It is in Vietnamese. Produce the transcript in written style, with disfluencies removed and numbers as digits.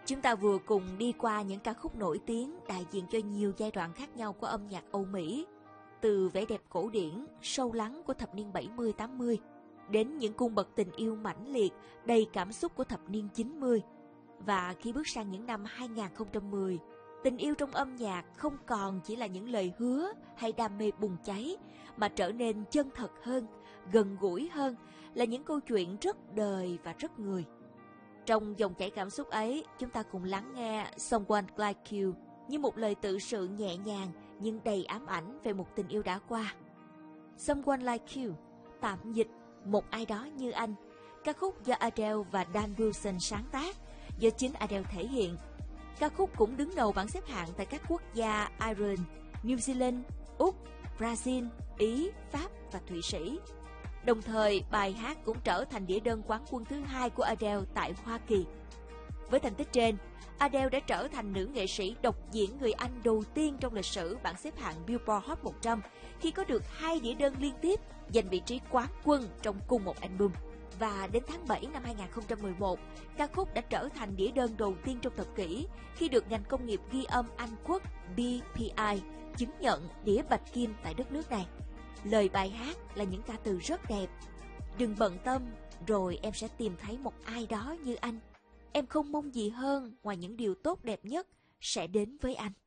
Chúng ta vừa cùng đi qua những ca khúc nổi tiếng đại diện cho nhiều giai đoạn khác nhau của âm nhạc Âu Mỹ, từ vẻ đẹp cổ điển, sâu lắng của thập niên 70-80 đến những cung bậc tình yêu mãnh liệt, đầy cảm xúc của thập niên 90. Và khi bước sang những năm 2010, tình yêu trong âm nhạc không còn chỉ là những lời hứa hay đam mê bùng cháy, mà trở nên chân thật hơn, gần gũi hơn, là những câu chuyện rất đời và rất người. Trong dòng chảy cảm xúc ấy, chúng ta cùng lắng nghe Someone Like You như một lời tự sự nhẹ nhàng nhưng đầy ám ảnh về một tình yêu đã qua. Someone Like You, tạm dịch một ai đó như anh, ca khúc do Adele và Dan Wilson sáng tác, do chính Adele thể hiện. Ca khúc cũng đứng đầu bảng xếp hạng tại các quốc gia Ireland, New Zealand, Úc, Brazil, Ý, Pháp và Thụy Sĩ. Đồng thời, bài hát cũng trở thành đĩa đơn quán quân thứ 2 của Adele tại Hoa Kỳ. Với thành tích trên, Adele đã trở thành nữ nghệ sĩ độc diễn người Anh đầu tiên trong lịch sử bảng xếp hạng Billboard Hot 100 khi có được 2 đĩa đơn liên tiếp giành vị trí quán quân trong cùng một album. Và đến tháng 7 năm 2011, ca khúc đã trở thành đĩa đơn đầu tiên trong thập kỷ khi được ngành công nghiệp ghi âm Anh Quốc BPI chứng nhận đĩa bạch kim tại đất nước này. Lời bài hát là những ca từ rất đẹp. Đừng bận tâm, rồi em sẽ tìm thấy một ai đó như anh. Em không mong gì hơn ngoài những điều tốt đẹp nhất sẽ đến với anh.